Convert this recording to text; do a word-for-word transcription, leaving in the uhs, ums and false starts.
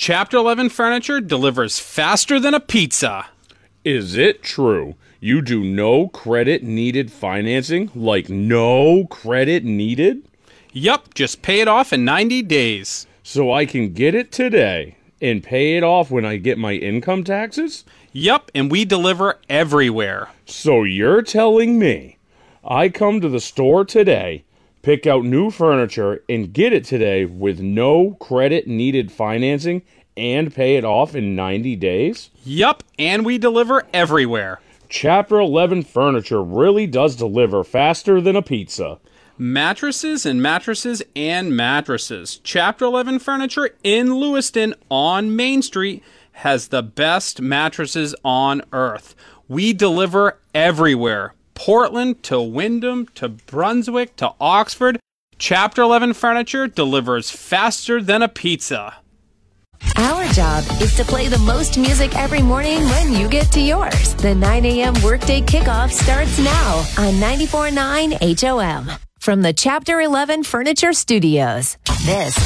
Chapter eleven Furniture delivers faster than a pizza. Is it true? You do no credit needed financing? Like no credit needed? Yup, just pay it off in ninety days. So I can get it today and pay it off when I get my income taxes? Yup, and we deliver everywhere. So you're telling me I come to the store today, pick out new furniture, and get it today with no credit needed financing and pay it off in ninety days? Yup, and we deliver everywhere. Chapter eleven Furniture really does deliver faster than a pizza. Mattresses and mattresses and mattresses. Chapter eleven Furniture in Lewiston on Main Street has the best mattresses on earth. We deliver everywhere. Portland to Wyndham to Brunswick to Oxford. Chapter eleven Furniture delivers faster than a pizza. Our job is to play the most music every morning when you get to yours. The nine a.m. workday kickoff starts now on ninety-four point nine H O M. From the Chapter eleven Furniture Studios, this